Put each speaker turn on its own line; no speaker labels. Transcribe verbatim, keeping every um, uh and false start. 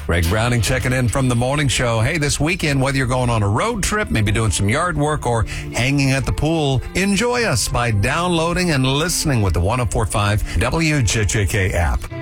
Greg Browning checking in from the morning show. Hey, this weekend, whether you're going on a road trip, maybe doing some yard work or hanging at the pool, enjoy us by downloading and listening with the one oh four point five W J J K app.